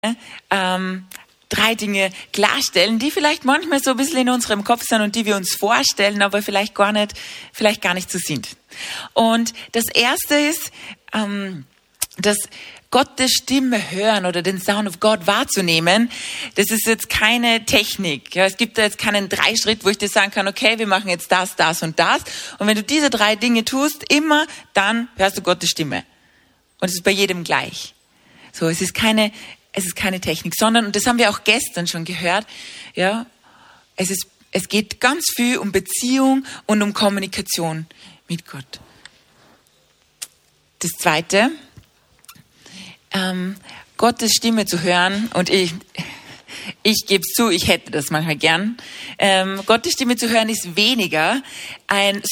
drei Dinge klarstellen, die vielleicht manchmal so ein bisschen in unserem Kopf sind und die wir uns vorstellen, aber vielleicht gar nicht so sind. Und das erste ist, dass Gottes Stimme hören oder den Sound of God wahrzunehmen, das ist jetzt keine Technik. Ja, es gibt da jetzt keinen 3-Schritt, wo ich dir sagen kann, okay, wir machen jetzt das, das und das. Und wenn du diese 3 Dinge tust, immer dann hörst du Gottes Stimme. Und es ist bei jedem gleich. So, es ist keine Technik, sondern, und das haben wir auch gestern schon gehört, ja, es geht ganz viel um Beziehung und um Kommunikation mit Gott. Das Zweite, Gottes Stimme zu hören, und ich gebe es zu, ich hätte das manchmal gern. Gottes Stimme zu hören ist weniger ein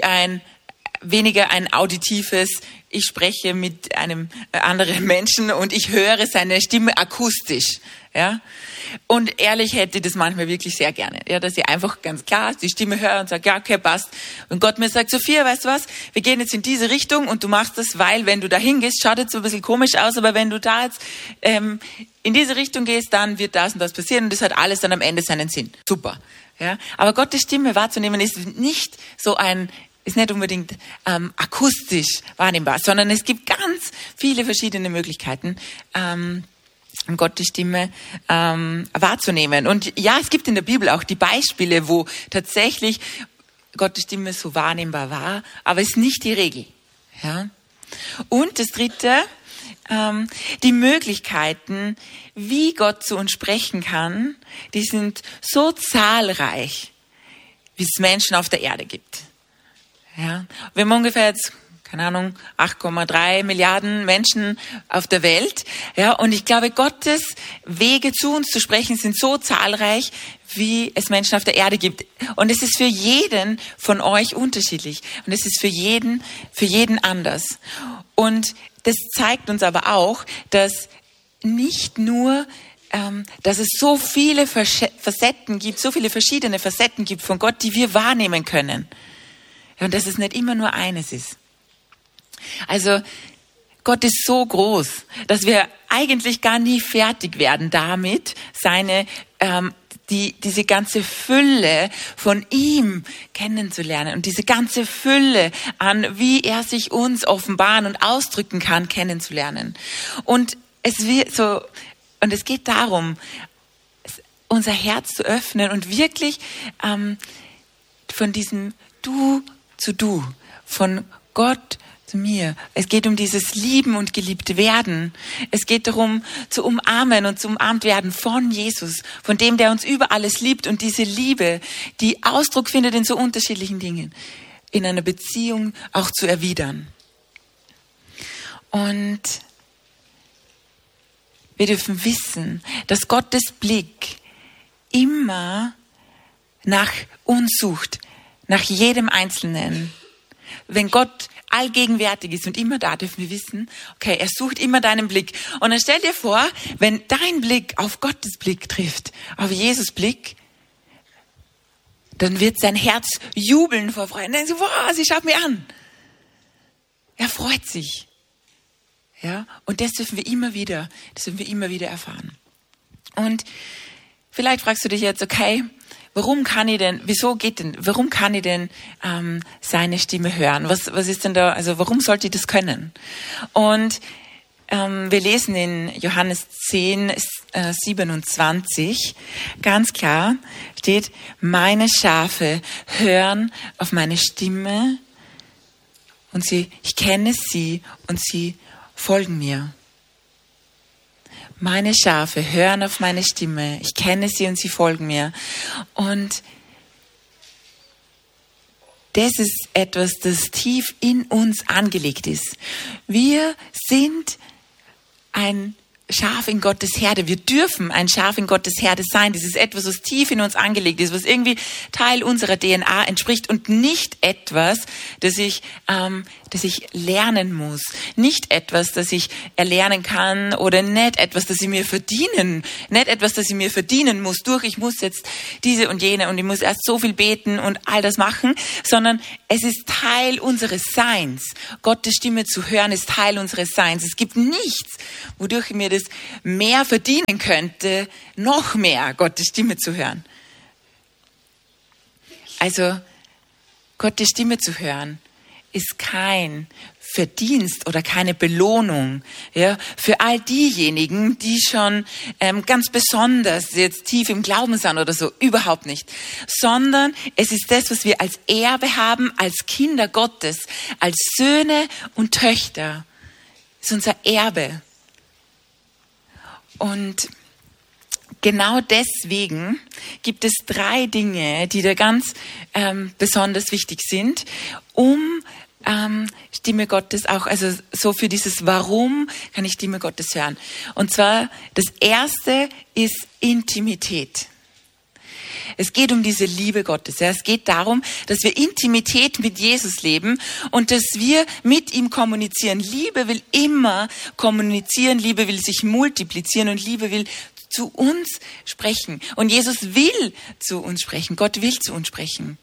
auditives, ich spreche mit einem anderen Menschen und ich höre seine Stimme akustisch. Ja? Und ehrlich hätte ich das manchmal wirklich sehr gerne, ja, dass ich einfach ganz klar die Stimme höre und sage, ja, okay, passt. Und Gott mir sagt, Sophia, weißt du was, wir gehen jetzt in diese Richtung und du machst das, weil wenn du da hingehst, schaut jetzt so ein bisschen komisch aus, aber wenn du da jetzt in diese Richtung gehst, dann wird das und das passieren und das hat alles dann am Ende seinen Sinn. Super. Ja? Aber Gottes Stimme wahrzunehmen ist nicht unbedingt akustisch wahrnehmbar, sondern es gibt ganz viele verschiedene Möglichkeiten, Gottes Stimme wahrzunehmen. Und ja, es gibt in der Bibel auch die Beispiele, wo tatsächlich Gottes Stimme so wahrnehmbar war, aber es ist nicht die Regel. Ja? Und das Dritte, die Möglichkeiten, wie Gott zu uns sprechen kann, die sind so zahlreich, wie es Menschen auf der Erde gibt. Ja, wir haben ungefähr jetzt, 8,3 Milliarden Menschen auf der Welt. Ja, und ich glaube, Gottes Wege zu uns zu sprechen sind so zahlreich, wie es Menschen auf der Erde gibt. Und es ist für jeden von euch unterschiedlich. Und es ist für jeden anders. Und das zeigt uns aber auch, dass nicht nur dass es so viele Facetten gibt, so viele verschiedene Facetten gibt von Gott, die wir wahrnehmen können. Und dass es nicht immer nur eines ist. Also Gott ist so groß, dass wir eigentlich gar nie fertig werden damit, diese ganze Fülle von ihm kennenzulernen und diese ganze Fülle an, wie er sich uns offenbaren und ausdrücken kann, kennenzulernen. Und es geht darum, unser Herz zu öffnen und wirklich von diesem Du zu Du, von Gott zu mir. Es geht um dieses Lieben und geliebt werden. Es geht darum, zu umarmen und zu umarmt werden von Jesus, von dem, der uns über alles liebt und diese Liebe, die Ausdruck findet in so unterschiedlichen Dingen, in einer Beziehung auch zu erwidern. Und wir dürfen wissen, dass Gottes Blick immer nach uns sucht, nach jedem Einzelnen. Wenn Gott allgegenwärtig ist und immer da, dürfen wir wissen, okay, er sucht immer deinen Blick. Und dann stell dir vor, wenn dein Blick auf Gottes Blick trifft, auf Jesus Blick, dann wird sein Herz jubeln vor Freude. Dann so, wow, sie schaut mir an. Er freut sich. Ja, und das dürfen wir immer wieder erfahren. Und vielleicht fragst du dich jetzt, okay, warum kann ich denn seine Stimme hören? Was ist denn da, also warum sollte ich das können? Und wir lesen in Johannes 10, 27, ganz klar steht, meine Schafe hören auf meine Stimme und ich kenne sie und sie folgen mir. Meine Schafe hören auf meine Stimme. Ich kenne sie und sie folgen mir. Und das ist etwas, das tief in uns angelegt ist. Wir sind ein Schaf in Gottes Herde. Wir dürfen ein Schaf in Gottes Herde sein. Das ist etwas, was tief in uns angelegt ist, was irgendwie Teil unserer DNA entspricht und nicht etwas, das ich lernen muss. Nicht etwas, das ich erlernen kann oder nicht etwas, das ich mir verdienen muss ich muss jetzt diese und jene und ich muss erst so viel beten und all das machen, sondern es ist Teil unseres Seins. Gottes Stimme zu hören ist Teil unseres Seins. Es gibt nichts, wodurch ich mir das das mehr verdienen könnte, noch mehr Gottes Stimme zu hören. Also Gottes Stimme zu hören ist kein Verdienst oder keine Belohnung, ja, für all diejenigen, die schon ganz besonders jetzt tief im Glauben sind oder so, überhaupt nicht. Sondern es ist das, was wir als Erbe haben, als Kinder Gottes, als Söhne und Töchter. Das ist unser Erbe. Und genau deswegen gibt es 3 Dinge, die da ganz besonders wichtig sind, um Stimme Gottes auch, also so für dieses Warum kann ich Stimme Gottes hören. Und zwar, das erste ist Intimität. Es geht um diese Liebe Gottes. Ja. Es geht darum, dass wir Intimität mit Jesus leben und dass wir mit ihm kommunizieren. Liebe will immer kommunizieren, Liebe will sich multiplizieren und Liebe will zu uns sprechen. Und Jesus will zu uns sprechen. Gott will zu uns sprechen.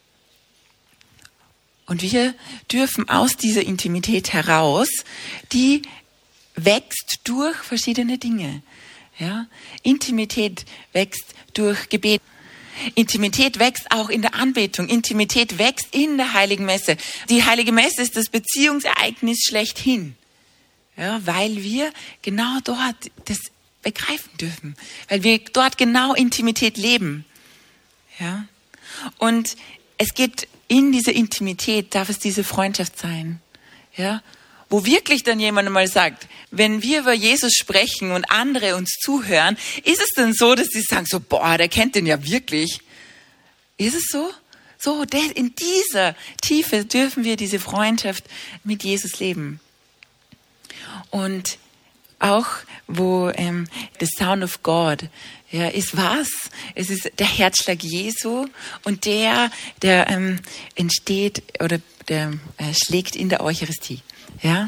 Und wir dürfen aus dieser Intimität heraus, die wächst durch verschiedene Dinge. Ja? Intimität wächst durch Gebet. Intimität wächst auch in der Anbetung. Intimität wächst in der Heiligen Messe. Die Heilige Messe ist das Beziehungsereignis schlechthin. Ja, weil wir genau dort das begreifen dürfen. Weil wir dort genau Intimität leben. Ja? Und es geht in dieser Intimität, darf es diese Freundschaft sein. Ja? Wo wirklich dann jemand mal sagt, wenn wir über Jesus sprechen und andere uns zuhören, ist es denn so, dass sie sagen, so, boah, der kennt den ja wirklich. Ist es so? So, in dieser Tiefe dürfen wir diese Freundschaft mit Jesus leben. Und auch, wo the Sound of God, ja, ist was? Es ist der Herzschlag Jesu und der entsteht oder der schlägt in der Eucharistie. Ja?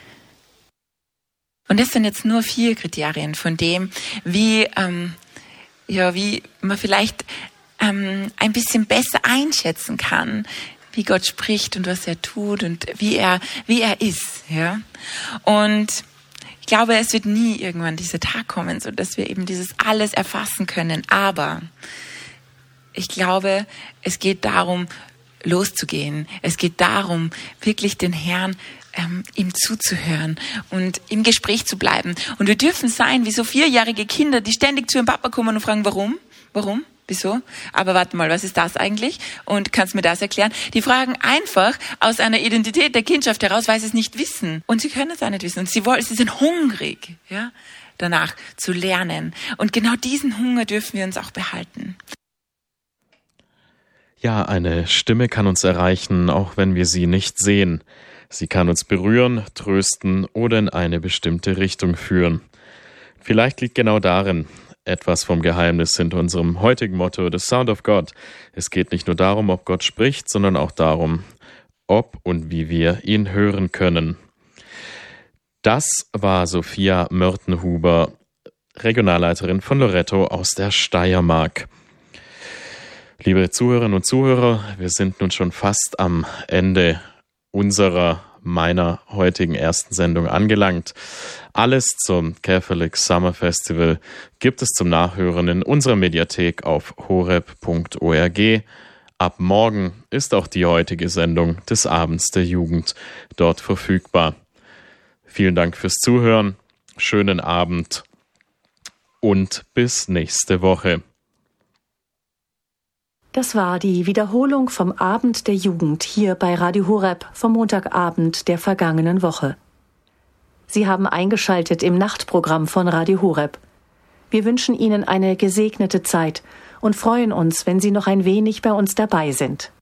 Und das sind jetzt nur 4 Kriterien von dem, wie man vielleicht ein bisschen besser einschätzen kann, wie Gott spricht und was er tut und wie er ist. Ja? Und ich glaube, es wird nie irgendwann dieser Tag kommen, so dass wir eben dieses alles erfassen können. Aber ich glaube, es geht darum, loszugehen. Es geht darum, wirklich den Herrn ihm zuzuhören und im Gespräch zu bleiben. Und wir dürfen sein wie so 4-jährige Kinder, die ständig zu ihrem Papa kommen und fragen, warum? Warum? Wieso? Aber warte mal, was ist das eigentlich? Und kannst du mir das erklären? Die fragen einfach aus einer Identität der Kindschaft heraus, weil sie es nicht wissen. Und sie können es auch nicht wissen. Und sie sind hungrig, ja, danach zu lernen. Und genau diesen Hunger dürfen wir uns auch behalten. Ja, eine Stimme kann uns erreichen, auch wenn wir sie nicht sehen. Sie kann uns berühren, trösten oder in eine bestimmte Richtung führen. Vielleicht liegt genau darin etwas vom Geheimnis hinter unserem heutigen Motto, The Sound of God. Es geht nicht nur darum, ob Gott spricht, sondern auch darum, ob und wie wir ihn hören können. Das war Sophia Mörtenhuber, Regionalleiterin von Loretto aus der Steiermark. Liebe Zuhörerinnen und Zuhörer, wir sind nun schon fast am Ende meiner heutigen ersten Sendung angelangt. Alles zum Catholic Summer Festival gibt es zum Nachhören in unserer Mediathek auf horeb.org. Ab morgen ist auch die heutige Sendung des Abends der Jugend dort verfügbar. Vielen Dank fürs Zuhören, schönen Abend und bis nächste Woche. Das war die Wiederholung vom Abend der Jugend hier bei Radio Horeb vom Montagabend der vergangenen Woche. Sie haben eingeschaltet im Nachtprogramm von Radio Horeb. Wir wünschen Ihnen eine gesegnete Zeit und freuen uns, wenn Sie noch ein wenig bei uns dabei sind.